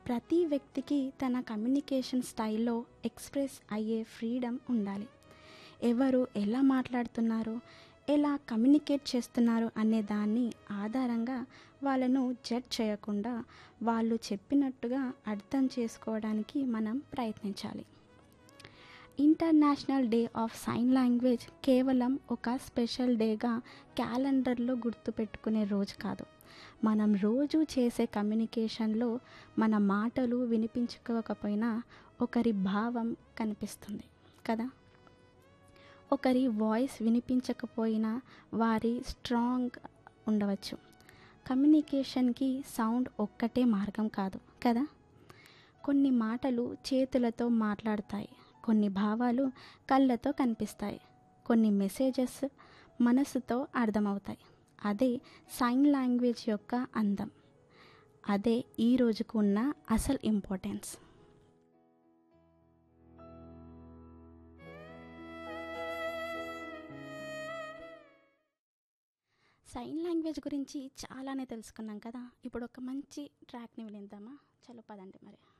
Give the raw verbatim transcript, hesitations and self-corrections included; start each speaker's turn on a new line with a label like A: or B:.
A: ప్రతి వ్యక్తికి తన కమ్యూనికేషన్ స్టైల్లో ఎక్స్ప్రెస్ అయ్యే ఫ్రీడమ్ ఉండాలి. ఎవరు ఎలా మాట్లాడుతున్నారు, ఎలా కమ్యూనికేట్ చేస్తున్నారు అనే దాన్ని ఆధారంగా వాళ్ళను జడ్జ్ చేయకుండా వాళ్ళు చెప్పినట్టుగా అర్థం చేసుకోవడానికి మనం ప్రయత్నించాలి. International day of sign language కేవలం ఒక స్పెషల్ డేగా క్యాలెండర్లో గుర్తుపెట్టుకునే రోజు కాదు. మనం రోజు చేసే కమ్యూనికేషన్లో మన మాటలు వినిపించుకోకపోయినా ఒకరి భావం కనిపిస్తుంది కదా. ఒకరి వాయిస్ వినిపించకపోయినా వారి స్ట్రాంగ్ ఉండవచ్చు. కమ్యూనికేషన్కి సౌండ్ ఒక్కటే మార్గం కాదు కదా. కొన్ని మాటలు చేతులతో మాట్లాడతాయి, కొన్ని భావాలు కళ్ళతో కనిపిస్తాయి, కొన్ని మెసేజెస్ మనసుతో అర్థమవుతాయి. అదే సైన్ లాంగ్వేజ్ యొక్క అందం. అదే ఈ రోజుకు ఉన్న అసలు ఇంపార్టెన్స్. సైన్ లాంగ్వేజ్ గురించి చాలానే తెలుసుకున్నాం కదా. ఇప్పుడు ఒక మంచి ట్రాక్ని వినిద్దామా? చలో పదండి మరి.